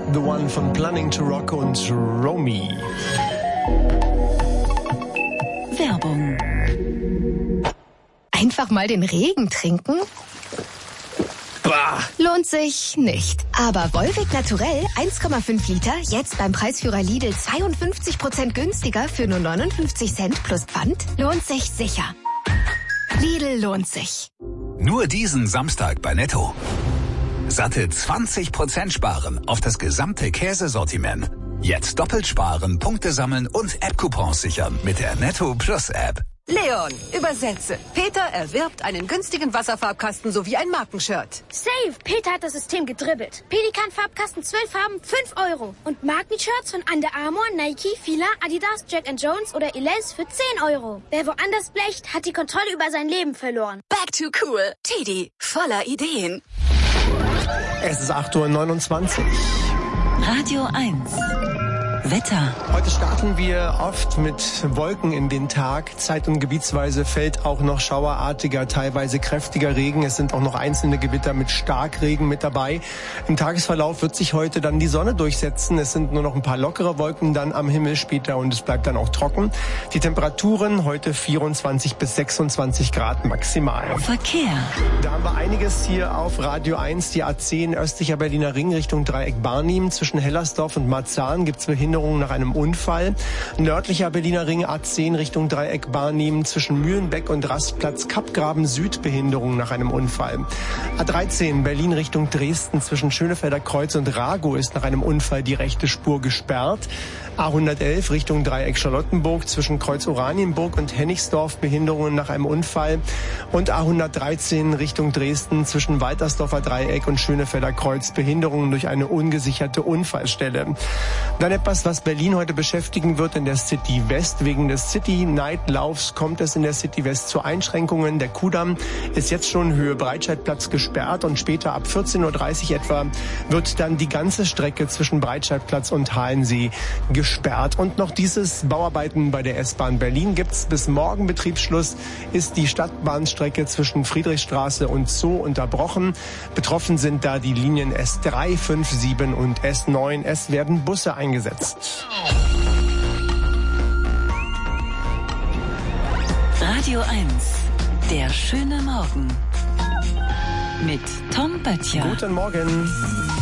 The One von Planning to Rock und Romy. Werbung. Einfach mal den Regen trinken? Bah. Lohnt sich nicht. Aber Volvic Naturell 1,5 Liter, jetzt beim Preisführer Lidl 52% günstiger für nur 59 Cent plus Pfand, lohnt sich sicher. Lidl lohnt sich. Nur diesen Samstag bei Netto. Satte 20% sparen auf das gesamte Käsesortiment. Jetzt doppelt sparen, Punkte sammeln und App-Coupons sichern mit der Netto Plus App. Leon, übersetze. Peter erwirbt einen günstigen Wasserfarbkasten sowie ein Markenshirt. Safe! Peter hat das System gedribbelt. Pelikan-Farbkasten 12 Farben, 5 Euro. Und Markenshirts von Under Armour, Nike, Fila, Adidas, Jack & Jones oder Elize für 10 Euro. Wer woanders blecht, hat die Kontrolle über sein Leben verloren. Back to cool. Teddy, voller Ideen. Es ist 8:29 Uhr. Radio 1. Wetter. Heute starten wir oft mit Wolken in den Tag. Zeit- und gebietsweise fällt auch noch schauerartiger, teilweise kräftiger Regen. Es sind auch noch einzelne Gewitter mit Starkregen mit dabei. Im Tagesverlauf wird sich heute dann die Sonne durchsetzen. Es sind nur noch ein paar lockere Wolken dann am Himmel später und es bleibt dann auch trocken. Die Temperaturen heute 24 bis 26 Grad maximal. Verkehr. Da haben wir einiges hier auf Radio 1. Die A10 östlicher Berliner Ring Richtung Dreieck Barnim. Zwischen Hellersdorf und Marzahn gibt es Behinderungen nach einem Unfall. Nördlicher Berliner Ring A10 Richtung Dreieck Barnim. Zwischen Mühlenbeck und Rastplatz Kappgraben Süd Behinderung nach einem Unfall. A13 Berlin Richtung Dresden. Zwischen Schönefelder Kreuz und Rago ist nach einem Unfall die rechte Spur gesperrt. A111 Richtung Dreieck Charlottenburg. Zwischen Kreuz Oranienburg und Hennigsdorf Behinderungen nach einem Unfall. Und A113 Richtung Dresden. Zwischen Waltersdorfer Dreieck und Schönefelder Kreuz Behinderungen durch eine ungesicherte Unfallstelle. Dann etwas, was Berlin heute beschäftigen wird in der City West. Wegen des City Night Laufs kommt es in der City West zu Einschränkungen. Der Kudamm ist jetzt schon Höhe Breitscheidplatz gesperrt und später ab 14:30 Uhr etwa wird dann die ganze Strecke zwischen Breitscheidplatz und Halensee gesperrt. Und noch dieses Bauarbeiten bei der S-Bahn Berlin gibt's. Bis morgen Betriebsschluss ist die Stadtbahnstrecke zwischen Friedrichstraße und Zoo unterbrochen. Betroffen sind da die Linien S3, 5, 7 und S9. Es werden Busse eingesetzt. Radio 1. Der schöne Morgen. Mit Tom Böttcher. Guten Morgen.